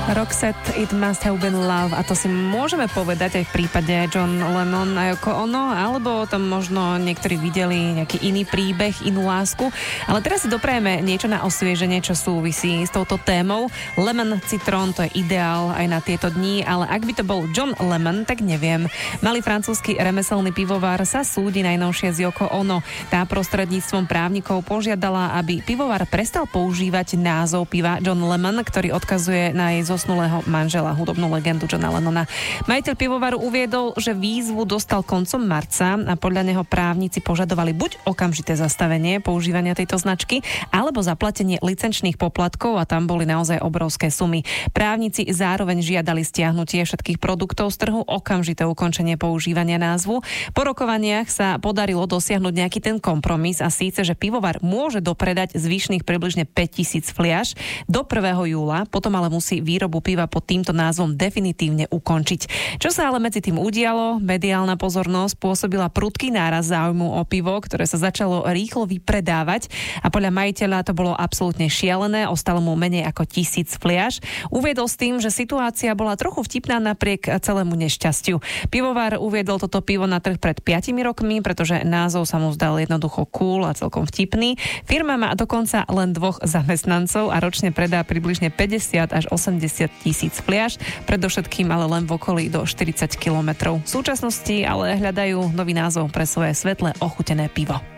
Roxette, It Must Have Been Love, a to si môžeme povedať aj v prípade John Lennon a Yoko Ono, alebo tam možno niektorí videli nejaký iný príbeh, inú lásku. Ale teraz si doprajeme niečo na osvieženie, čo súvisí s touto témou. Lemon Citron, to je ideál aj na tieto dni, ale ak by to bol John Lemon, tak neviem. Malý francúzsky remeselný pivovar sa súdi najnovšie z Yoko Ono. Tá prostredníctvom právnikov požiadala, aby pivovar prestal používať názov piva John Lemon, ktorý odkazuje na jej zosnulého manžela, hudobnú legendu Johna Lennona. Majiteľ pivovaru uviedol, že výzvu dostal koncom marca a podľa neho právnici požadovali buď okamžité zastavenie používania tejto značky, alebo zaplatenie licenčných poplatkov, a tam boli naozaj obrovské sumy. Právnici zároveň žiadali stiahnutie všetkých produktov z trhu, okamžité ukončenie používania názvu. Po rokovaniach sa podarilo dosiahnuť nejaký ten kompromis, a síce, že pivovar môže dopredať zvyšných približne 5000 fliaš do 1. júla, potom ale musí výrobu piva pod týmto názvom definitívne ukončiť. Čo sa ale medzi tým udialo? Mediálna pozornosť spôsobila prudký náraz záujmu o pivo, ktoré sa začalo rýchlo vypredávať, a podľa majiteľa to bolo absolútne šialené, ostalo mu menej ako 1000 fliaš. Uviedol s tým, že situácia bola trochu vtipná napriek celému nešťastiu. Pivovar uviedol toto pivo na trh pred 5 rokmi, pretože názov sa mu zdal jednoducho cool a celkom vtipný. Firma má dokonca len 2 zamestnancov a ročne predá približne 50 až 80 tisíc fliaš, predovšetkým ale len v okolí do 40 kilometrov. V súčasnosti ale hľadajú nový názov pre svoje svetle ochutené pivo.